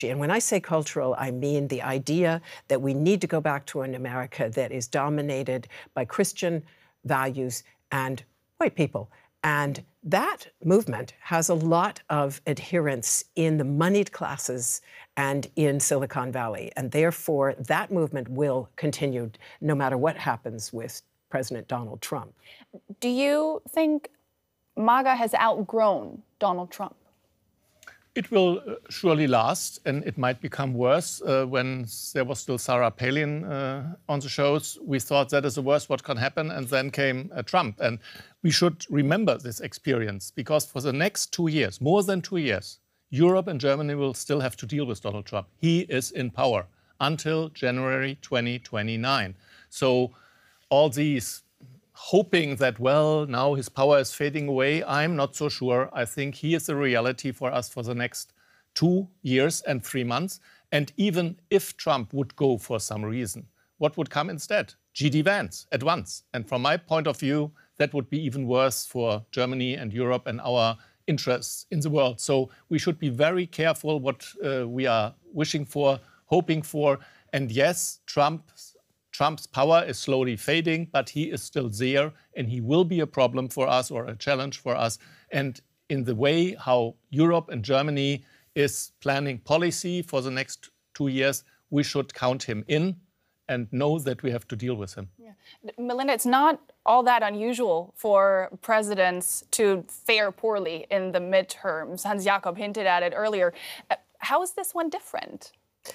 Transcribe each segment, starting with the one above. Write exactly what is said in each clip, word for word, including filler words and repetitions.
And when I say cultural, I mean the idea that we need to go back to an America that is dominated by Christian values and white people. And that movement has a lot of adherents in the moneyed classes and in Silicon Valley. And therefore, that movement will continue no matter what happens with President Donald Trump. Do you think MAGA has outgrown Donald Trump? It will surely last, and it might become worse. Uh, when there was still Sarah Palin uh, on the shows, we thought that is the worst what can happen, and then came uh, Trump. And we should remember this experience, because for the next two years, more than two years, Europe and Germany will still have to deal with Donald Trump. He is in power until January twenty twenty-nine. So all these hoping that, well, now his power is fading away, I'm not so sure. I think he is a reality for us for the next two years and three months. And even if Trump would go for some reason, what would come instead? G D Vance at once. And from my point of view, that would be even worse for Germany and Europe and our interests in the world. So we should be very careful what uh, we are wishing for, hoping for. And yes, Trump's Trump's power is slowly fading, but he is still there, and he will be a problem for us or a challenge for us. And in the way how Europe and Germany is planning policy for the next two years, we should count him in and know that we have to deal with him. Yeah. Melinda, it's not all that unusual for presidents to fare poorly in the midterms. Hans Jakob hinted at it earlier. How is this one different?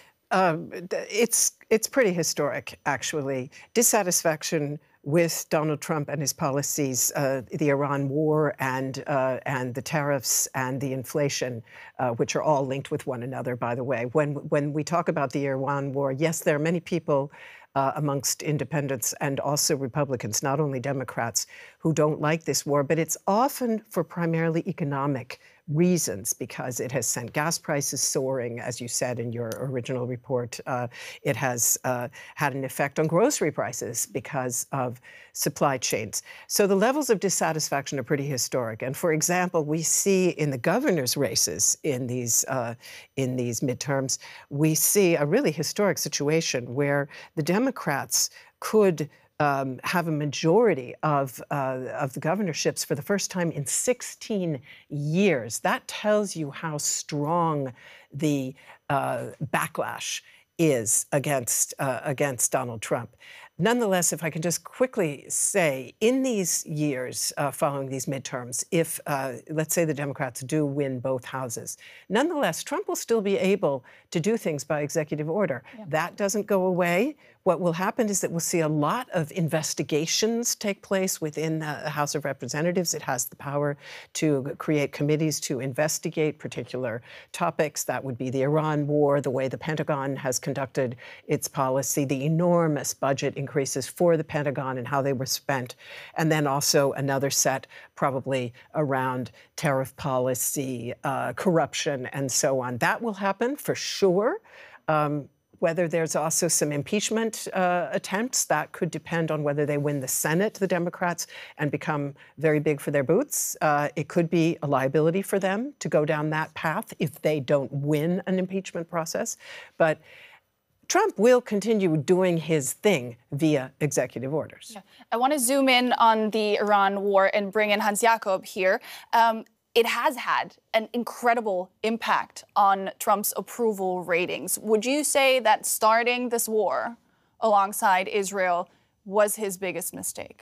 Um, it's it's pretty historic, actually. Dissatisfaction with Donald Trump and his policies, uh, the Iran war and uh, and the tariffs and the inflation, uh, which are all linked with one another, by the way. When when we talk about the Iran war, yes, there are many people uh, amongst independents and also Republicans, not only Democrats, who don't like this war, but it's often for primarily economic reasons, because it has sent gas prices soaring, as you said in your original report. Uh, it has uh, had an effect on grocery prices because of supply chains. So the levels of dissatisfaction are pretty historic. And for example, we see in the governor's races in these uh, in these midterms, we see a really historic situation where the Democrats could Um, have a majority of, uh, of the governorships for the first time in sixteen years. That tells you how strong the uh, backlash is against, uh, against Donald Trump. Nonetheless, if I can just quickly say, in these years uh, following these midterms, if, uh, let's say the Democrats do win both houses, nonetheless, Trump will still be able to do things by executive order. Yeah. That doesn't go away. What will happen is that we'll see a lot of investigations take place within the House of Representatives. It has the power to create committees to investigate particular topics. That would be the Iran war, the way the Pentagon has conducted its policy, the enormous budget increases for the Pentagon and how they were spent, and then also another set probably around tariff policy, uh, corruption, and so on. That will happen for sure. Um, Whether there's also some impeachment uh, attempts, that could depend on whether they win the Senate, the Democrats, and become very big for their boots. Uh, it could be a liability for them to go down that path if they don't win an impeachment process. But Trump will continue doing his thing via executive orders. Yeah. I want to zoom in on the Iran war and bring in Hans Jakob here. Um, It has had an incredible impact on Trump's approval ratings. Would you say that starting this war alongside Israel was his biggest mistake?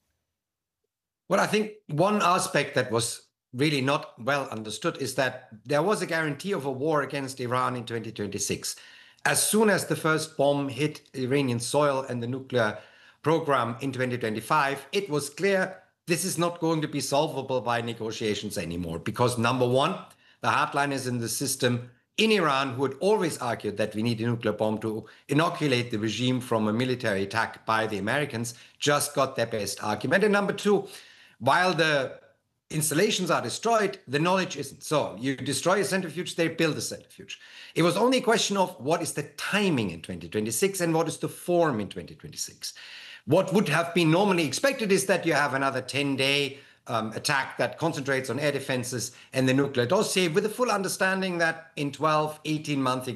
Well, I think one aspect that was really not well understood is that there was a guarantee of a war against Iran in twenty twenty-six. As soon as the first bomb hit Iranian soil and the nuclear program in twenty twenty-five, it was clear this is not going to be solvable by negotiations anymore, because number one, the hardliners in the system in Iran, who had always argued that we need a nuclear bomb to inoculate the regime from a military attack by the Americans, just got their best argument. And number two, while the installations are destroyed, the knowledge isn't. So you destroy a centrifuge, they build a centrifuge. It was only a question of what is the timing in twenty twenty-six and what is the form in twenty twenty-six. What would have been normally expected is that you have another ten-day um, attack that concentrates on air defenses and the nuclear dossier, with the full understanding that in twelve, eighteen months, you're